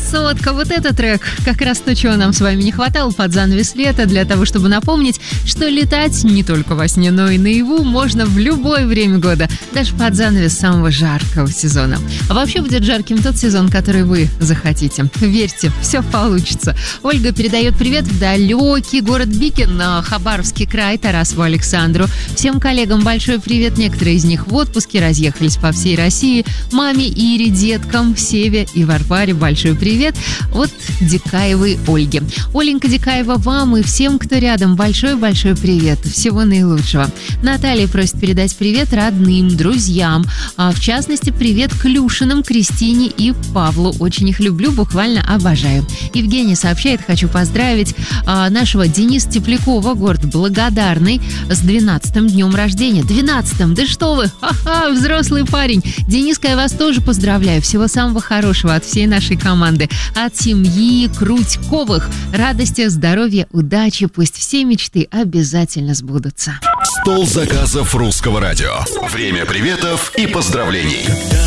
«Красотка». Вот этот трек как раз то, чего нам с вами не хватало под занавес лета, для того, чтобы напомнить, что летать не только во сне, но и наяву можно в любое время года, даже под занавес самого жаркого сезона. А вообще будет жарким тот сезон, который вы захотите. Верьте, все получится. Ольга передает привет в далекий город Бикин, Хабаровский край, Тарасову Александру. Всем коллегам большой привет. Некоторые из них в отпуске, разъехались по всей России. Маме Ире, деткам, Севе и Варваре большой привет от Дикаевой Ольги. Оленька Дикаева, вам и всем, кто рядом, большой-большой привет. Всего наилучшего. Наталья просит передать привет родным, друзьям. В частности, привет Клюшиным, Кристине и Павлу. Очень их люблю, буквально обожаю. Евгения сообщает, хочу поздравить нашего Дениса Теплякова, город Благодарный, с 12-м днем рождения. 12-м? Да что вы! Ха-ха, взрослый парень. Дениска, я вас тоже поздравляю. Всего самого хорошего от всей нашей команды. От семьи Крутьковых. Радости, здоровья, удачи. Пусть все мечты обязательно сбудутся. Стол заказов Русского радио. Время приветов и поздравлений.